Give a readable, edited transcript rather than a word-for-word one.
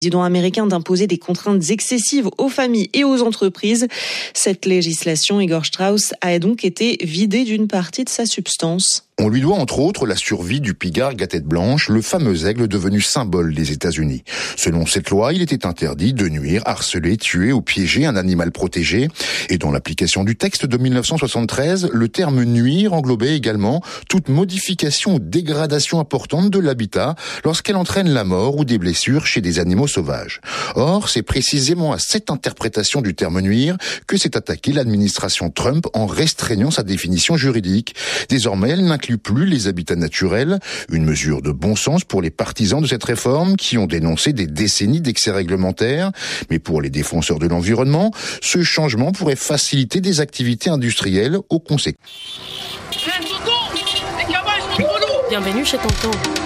Président américain d'imposer des contraintes excessives aux familles et aux entreprises. Cette législation, Igor Strauss, a donc été vidée d'une partie de sa substance. On lui doit entre autres la survie du pigargue à tête blanche, le fameux aigle devenu symbole des États-Unis. Selon cette loi, il était interdit de nuire, harceler, tuer ou piéger un animal protégé. Et dans l'application du texte de 1973, le terme nuire englobait également toute modification ou dégradation importante de l'habitat lorsqu'elle entraîne la mort ou des blessures chez des animaux sauvages. Or, c'est précisément à cette interprétation du terme nuire que s'est attaquée l'administration Trump en restreignant sa définition juridique. Désormais, elle n'inclut plus les habitats naturels, une mesure de bon sens pour les partisans de cette réforme qui ont dénoncé des décennies d'excès réglementaires. Mais pour les défenseurs de l'environnement, ce changement pourrait faciliter des activités industrielles aux conséquences. Bienvenue chez Tonton.